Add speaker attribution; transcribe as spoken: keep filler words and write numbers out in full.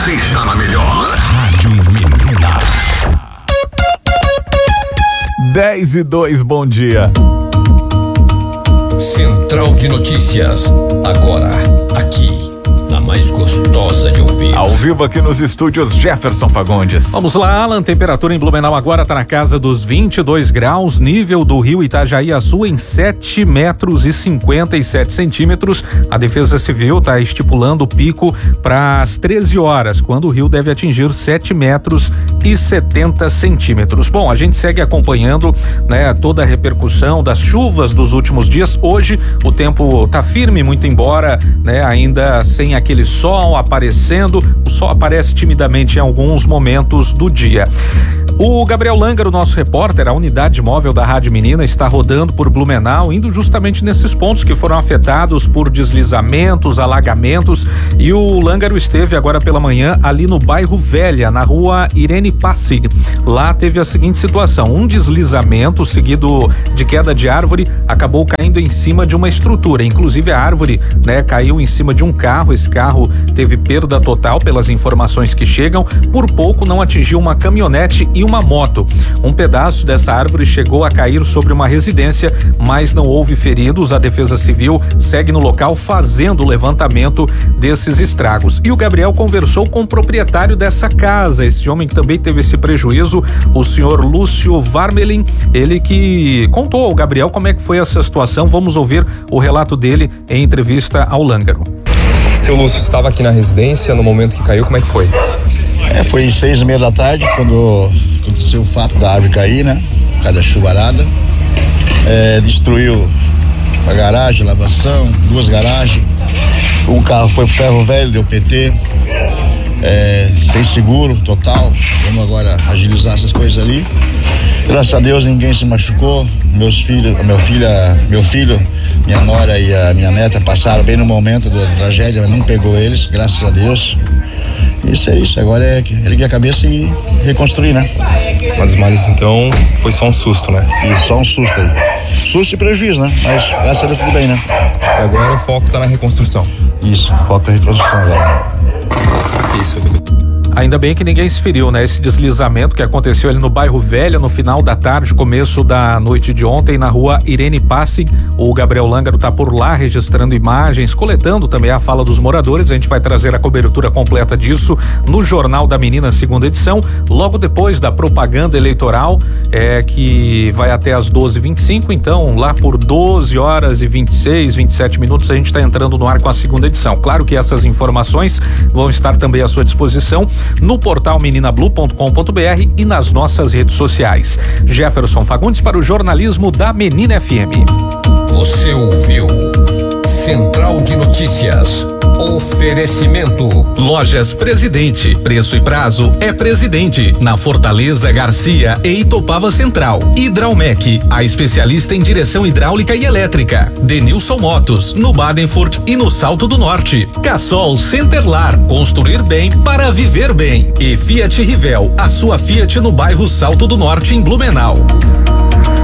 Speaker 1: Você está na melhor.
Speaker 2: Rádio Menina.
Speaker 3: dez e dois, bom dia.
Speaker 2: Central de Notícias, agora, aqui, na mais gostosa de ouvir.
Speaker 3: Ao vivo aqui nos estúdios Jefferson Fagundes.
Speaker 4: Vamos lá, Alan, temperatura em Blumenau agora está na casa dos vinte e dois graus, nível do rio Itajaí-Açu em sete metros e cinquenta e sete centímetros. A Defesa Civil está estipulando o pico para as treze horas, quando o rio deve atingir sete metros e setenta centímetros. Bom, a gente segue acompanhando, né, toda a repercussão das chuvas dos últimos dias. Hoje o tempo tá firme, muito embora, né, ainda sem aquele sol aparecendo. O sol aparece timidamente em alguns momentos do dia. O Gabriel Langer, o nosso repórter, a unidade móvel da Rádio Menina, está rodando por Blumenau, indo justamente nesses pontos que foram afetados por deslizamentos, alagamentos, e o Langer esteve agora pela manhã ali no bairro Velha, na rua Irene Passig. Lá teve a seguinte situação: um deslizamento seguido de queda de árvore acabou caindo em cima de uma estrutura, inclusive a árvore, né, caiu em cima de um carro. Esse carro teve perda total pelas informações que chegam, por pouco não atingiu uma caminhonete e uma moto. Um pedaço dessa árvore chegou a cair sobre uma residência, mas não houve feridos. A Defesa Civil segue no local fazendo o levantamento desses estragos. E o Gabriel conversou com o proprietário dessa casa, esse homem que também teve esse prejuízo, o senhor Lúcio Varmelin, ele que contou ao Gabriel como é que foi essa situação. Vamos ouvir o relato dele em entrevista ao Lângaro.
Speaker 5: Seu Lúcio estava aqui na residência no momento que caiu, como é que foi?
Speaker 6: É, foi seis e meia da tarde quando aconteceu o fato da árvore cair, né? Por causa da chuvarada. É, destruiu a garagem, a lavação, duas garagens. Um carro foi pro ferro velho, deu P T. É, tem seguro total. Vamos agora agilizar essas coisas ali. Graças a Deus ninguém se machucou. Meus filhos, meu filho, meu filho, minha nora e a minha neta passaram bem no momento da tragédia, mas não pegou eles, graças a Deus. Isso é isso, agora é erguer a cabeça e reconstruir, né?
Speaker 5: Mas males, então, foi só um susto, né?
Speaker 6: Isso, só um susto aí. Susto e prejuízo, né? Mas graças a Deus tudo bem, né?
Speaker 5: E agora o foco tá na reconstrução.
Speaker 6: Isso, foco na reconstrução agora.
Speaker 5: Isso,
Speaker 4: Ainda bem que ninguém se feriu, né? Esse deslizamento que aconteceu ali no bairro Velha no final da tarde, começo da noite de ontem, na rua Irene Passig. O Gabriel Lângaro tá por lá registrando imagens, coletando também a fala dos moradores. A gente vai trazer a cobertura completa disso no Jornal da Menina, segunda edição, logo depois da propaganda eleitoral, é, que vai até às doze e vinte e cinco. Então, lá por doze horas e vinte e seis, vinte e sete minutos, a gente está entrando no ar com a segunda edição. Claro que essas informações vão estar também à sua disposição no portal menina blue ponto com ponto b r e nas nossas redes sociais. Jefferson Fagundes para o jornalismo da Menina F M.
Speaker 2: Você ouviu Central de Notícias. Oferecimento.
Speaker 4: Lojas Presidente. Preço e prazo é Presidente. Na Fortaleza, Garcia e Itopava Central. Hidraumec, a especialista em direção hidráulica e elétrica. Denilson Motos, no Badenfurt e no Salto do Norte. Cassol Centerlar, construir bem para viver bem. E Fiat Rivel, a sua Fiat no bairro Salto do Norte, em Blumenau.